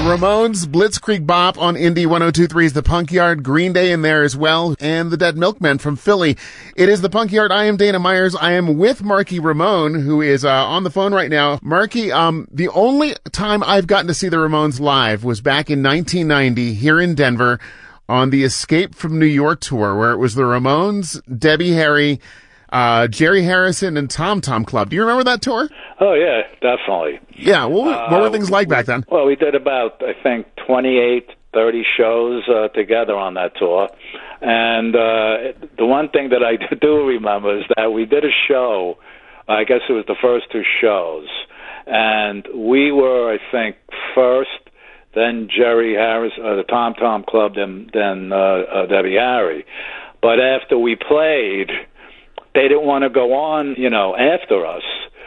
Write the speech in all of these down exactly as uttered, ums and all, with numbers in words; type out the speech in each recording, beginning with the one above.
Ramones, Blitzkrieg Bop on Indie one oh two point three's The Punk Yard, Green Day in there as well, and the Dead Milkmen from Philly. It is The Punk Yard. I am Dana Myers. I am with Marky Ramone, who is uh, on the phone right now. Marky, um, the only time I've gotten to see the Ramones live was back in nineteen ninety here in Denver on the Escape from New York tour, where it was the Ramones, Debbie Harry, uh, Jerry Harrison, and Tom Tom Club. Do you remember that tour? Oh, yeah, definitely. Yeah, what, were- what were things like back then? Well, we did about, I think, twenty-eight, thirty shows uh, together on that tour. And uh, the one thing that I do remember is that we did a show, I guess it was the first two shows, and we were, I think, first, then Jerry Harris, uh, the Tom Tom Club, then, then uh, uh, Debbie Harry. But after we played, they didn't want to go on, you know, after us.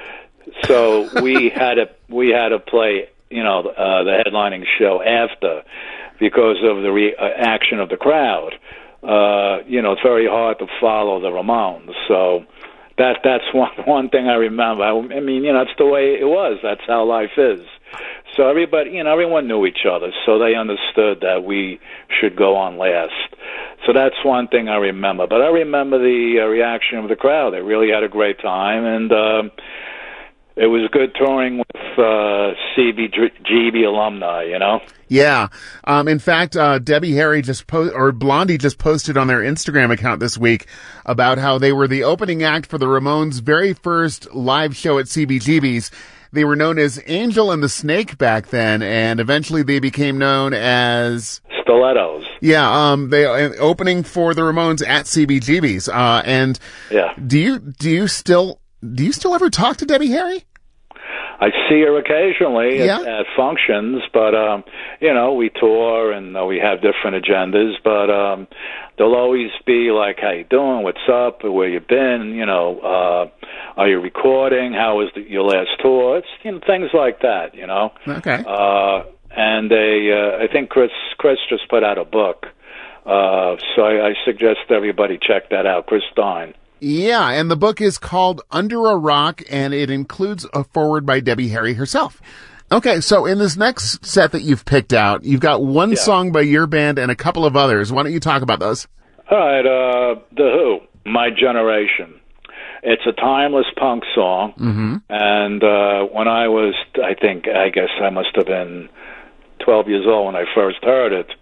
So we had to we had to play, you know, uh, the headlining show after because of the reaction of the crowd. Uh, you know, it's very hard to follow the Ramones. So that that's one one thing I remember. I, I mean, you know, that's the way it was. That's how life is. So everybody, you know, everyone knew each other, so they understood that we should go on last. So that's one thing I remember. But I remember the uh, reaction of the crowd. They really had a great time, and uh, it was good touring with uh, C B G B alumni, you know? Yeah. Um, in fact, uh, Debbie Harry just po- or Blondie just posted on their Instagram account this week about how they were the opening act for the Ramones' very first live show at C B G B's. They were known as Angel and the Snake back then, and eventually they became known as Stilettos. Yeah, um, they uh, opening for the Ramones at C B G B's. Uh, and yeah, do you do you still do you still ever talk to Debbie Harry? I see her occasionally yeah. at, at functions, but um, you know, we tour and uh, we have different agendas. But um, there'll always be like, "How you doing? What's up? Where you been? You know, uh, are you recording? How was the, your last tour?" It's, you know, things like that. You know. Okay. Uh, and they, uh, I think Chris Chris just put out a book, uh, so I, I suggest everybody check that out. Chris Stein. Yeah, and the book is called Under a Rock, and it includes a foreword by Debbie Harry herself. Okay, so in this next set that you've picked out, you've got one yeah. song by your band and a couple of others. Why don't you talk about those? All right, uh, The Who, My Generation. It's a timeless punk song, mm-hmm. and uh, when I was, I think, I guess I must have been twelve years old when I first heard it,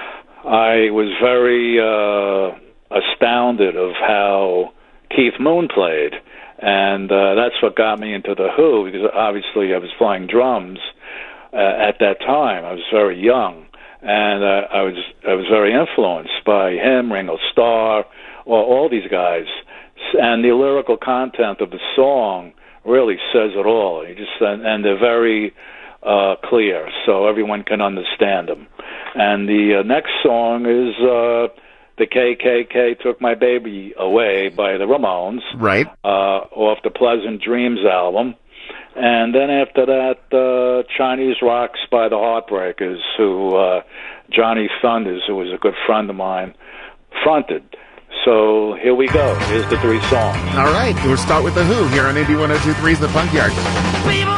I was very uh, astounded of how Keith Moon played, and uh, that's what got me into The Who, because obviously I was playing drums uh, at that time. I was very young, and uh, I was I was very influenced by him, Ringo Starr, all, all these guys, and the lyrical content of the song really says it all. You just and, and they're very uh, clear, so everyone can understand them. And the uh, next song is Uh, The K K K Took My Baby Away by the Ramones. Right. Uh, off the Pleasant Dreams album. And then after that, uh, Chinese Rocks by the Heartbreakers, who uh, Johnny Thunders, who was a good friend of mine, fronted. So here we go. Here's the three songs. All right. We'll start with The Who here on Indie one oh two point three's The Punk Yard. People